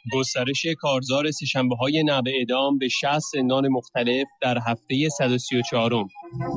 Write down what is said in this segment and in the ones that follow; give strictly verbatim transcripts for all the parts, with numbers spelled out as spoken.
گسترش کارزار سه‌شنبه‌های نعب اعدام به شصت زندان مختلف در هفته صد و سی و چهارم.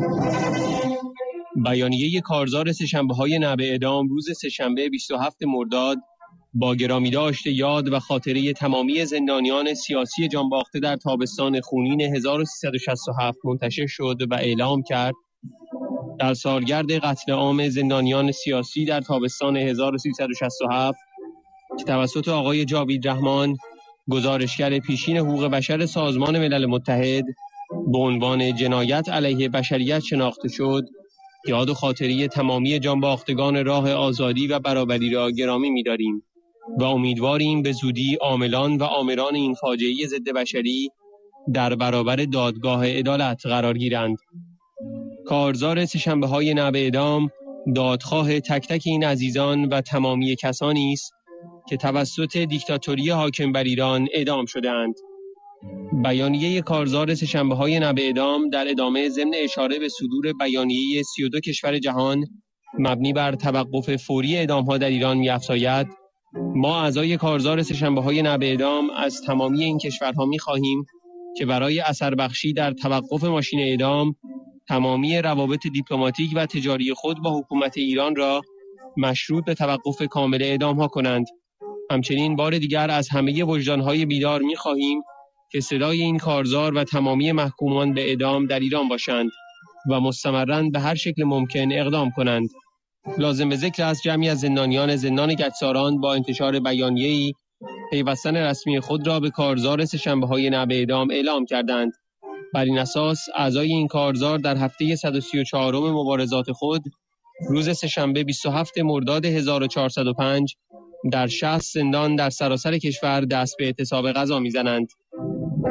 بیانیه کارزار سه‌شنبه‌های نعب اعدام روز سه‌شنبه بیست و هفتم مرداد با گرامی داشت یاد و خاطره تمامی زندانیان سیاسی جانباخته در تابستان خونین هزار و سیصد و شصت و هفت منتشر شد و اعلام کرد در سالگرد قتل عام زندانیان سیاسی در تابستان هزار و سیصد و شصت و هفت که توسط آقای جاوید رحمان، گزارشگر پیشین حقوق بشر سازمان ملل متحد، به عنوان جنایت علیه بشریت شناخته شد، یاد و خاطره تمامی جانباختگان راه آزادی و برابری را گرامی می‌داریم و امیدواریم به زودی عاملان و آمران این فاجعه ضد بشری در برابر دادگاه عدالت قرار گیرند. کارزار سه‌شنبه‌های نعب اعدام دادخواه تک تک این عزیزان و تمامی کسانی است که توسط دیکتاتوری حاکم بر ایران اعدام شده‌اند. بیانیه کارزار سه‌شنبه‌های نعب اعدام در ادامه ضمن اشاره به صدور بیانیه سی و دو کشور جهان مبنی بر توقف فوری اعدام‌ها در ایران می‌افزاید: ما اعضای کارزار سه‌شنبه‌های نعب اعدام از تمامی این کشورها می‌خواهیم که برای اثر بخشی در توقف ماشین اعدام تمامی روابط دیپلماتیک و تجاری خود با حکومت ایران را مشروط به توقف کامل اعدام‌ها کنند. همچنین بار دیگر از همه وجدان‌های بیدار می‌خواهیم که صدای این کارزار و تمامی محکومان به اعدام در ایران باشند و مستمراً به هر شکل ممکن اقدام کنند. لازم به ذکر است جمعی از زندانیان زندان گچساران با انتشار بیانیه‌ای پیوستن رسمی خود را به کارزار سه‌شنبه‌های نعب اعدام اعلام کردند. بر این اساس اعضای این کارزار در هفته صد و سی و چهارم مبارزات خود روز سه‌شنبه بیست و هفتم مرداد هزار و چهارصد و پنج در شصت زندان در سراسر کشور دست به اعتصاب غذا می‌زنند.